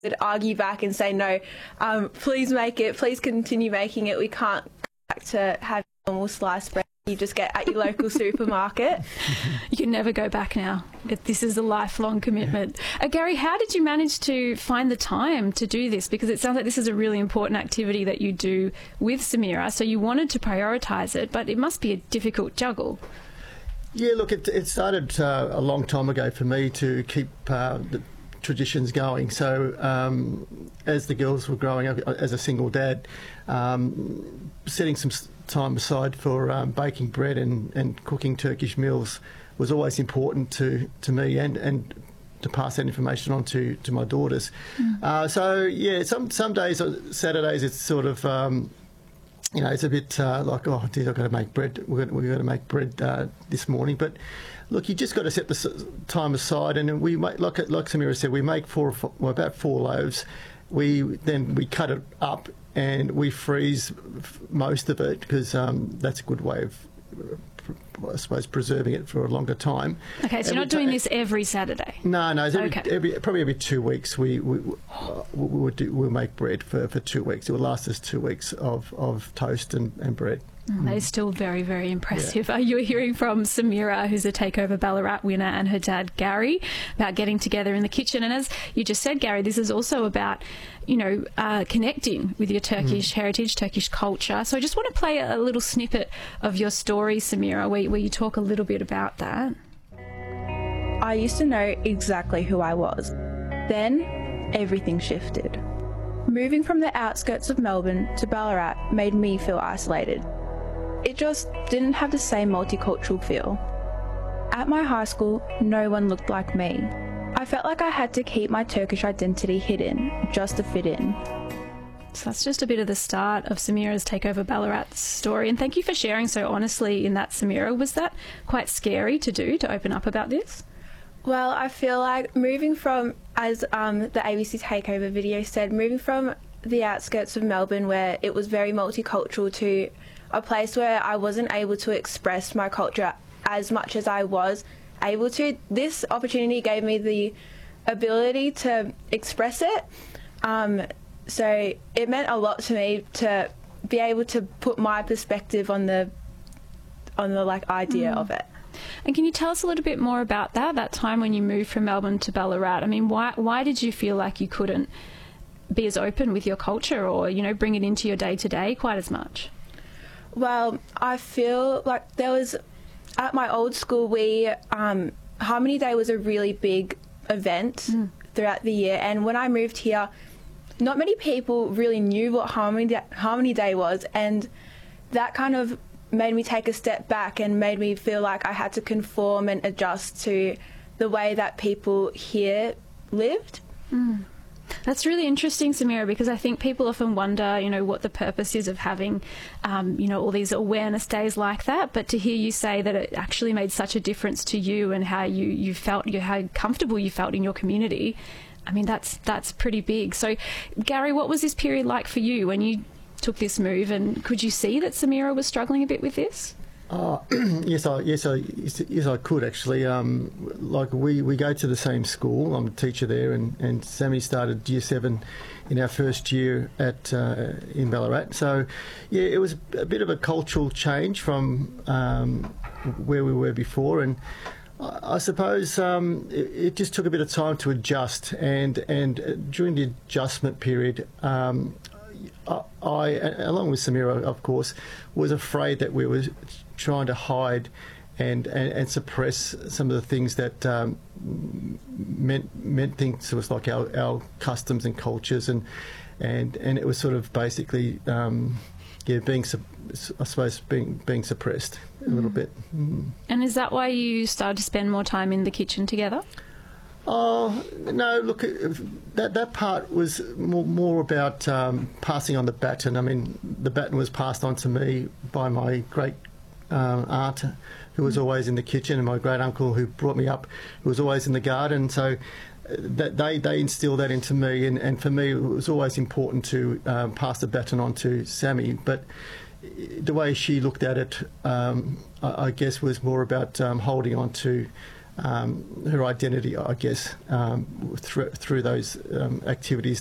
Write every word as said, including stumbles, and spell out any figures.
would argue back and say, no, um, please make it, please continue making it. We can't go back to have normal sliced bread you just get at your local supermarket. You can never go back now. It, this is a lifelong commitment. Uh, Gary, how did you manage to find the time to do this? Because it sounds like this is a really important activity that you do with Samira, so you wanted to prioritise it, but it must be a difficult juggle. Yeah, look, it, it started uh, a long time ago for me to keep uh, the traditions going. So um, as the girls were growing up, as a single dad, um, setting some time aside for um, baking bread and, and cooking Turkish meals was always important to, to me and, and to pass that information on to, to my daughters. Mm. Uh, so, yeah, some some days, Saturdays, it's sort of, um, you know, it's a bit uh, like, oh, dear, I've got to make bread. We've got, we've got to make bread uh, this morning. But, look, you just got to set the time aside. And we make, like, like Samira said, we make four, well, about four loaves. We then we cut it up and we freeze most of it because um, that's a good way of, I suppose, preserving it for a longer time. Okay, so and you're not doing this every Saturday? No, no. Every, okay. every, probably every two weeks we, we, uh, we, we'll, do, we'll make bread for, for two weeks. It will last us two weeks of, of toast and, and bread. Mm, that is still very, very impressive. Yeah. Uh, you were hearing from Samira, who's a Takeover Ballarat winner, and her dad, Gary, about getting together in the kitchen. And as you just said, Gary, this is also about, you know, uh, connecting with your Turkish mm. heritage, Turkish culture. So I just want to play a, a little snippet of your story, Samira, where, where you talk a little bit about that. I used to know exactly who I was. Then everything shifted. Moving from the outskirts of Melbourne to Ballarat made me feel isolated. It just didn't have the same multicultural feel. At my high school, no one looked like me. I felt like I had to keep my Turkish identity hidden just to fit in. So that's just a bit of the start of Samira's Takeover Ballarat story. And thank you for sharing so honestly in that, Samira. Was that quite scary to do, to open up about this? Well, I feel like moving from, as um, the A B C Takeover video said, moving from the outskirts of Melbourne where it was very multicultural to a place where I wasn't able to express my culture as much as I was able to. This opportunity gave me the ability to express it. Um, so it meant a lot to me to be able to put my perspective on the on the like idea mm. of it. And can you tell us a little bit more about that, that time when you moved from Melbourne to Ballarat? I mean, why why did you feel like you couldn't be as open with your culture or, you know, bring it into your day-to-day quite as much? Well, I feel like there was, at my old school, we, um, Harmony Day was a really big event mm. throughout the year. And when I moved here, not many people really knew what Harmony Day, Harmony Day was. And that kind of made me take a step back and made me feel like I had to conform and adjust to the way that people here lived. Mm. That's really interesting, Samira, because I think people often wonder, you know, what the purpose is of having, um, you know, all these awareness days like that. But to hear you say that it actually made such a difference to you and how you, you felt, you, how comfortable you felt in your community, I mean, that's that's pretty big. So, Gary, what was this period like for you when you took this move? And could you see that Samira was struggling a bit with this? Oh, yes, I yes I yes I could actually. Um, like we, we go to the same school. I'm a teacher there, and, and Sammy started year seven in our first year at uh, in Ballarat. So, yeah, it was a bit of a cultural change from um, where we were before, and I, I suppose um, it, it just took a bit of time to adjust. And and during the adjustment period. Um, I, along with Samira, of course, was afraid that we were trying to hide and, and, and suppress some of the things that um, meant meant things to us, like our, our customs and cultures, and and and it was sort of basically, um, yeah, being, I suppose, being being suppressed a mm. little bit. Mm. And is that why you started to spend more time in the kitchen together? Oh, no, look, that that part was more, more about um, passing on the baton. I mean, the baton was passed on to me by my great um, aunt, who was always in the kitchen, and my great uncle, who brought me up, who was always in the garden. So that they, they instilled that into me, and, and for me, it was always important to um, pass the baton on to Sammy. But the way she looked at it, um, I, I guess, was more about um, holding on to um, her identity, I guess, um, through through those um, activities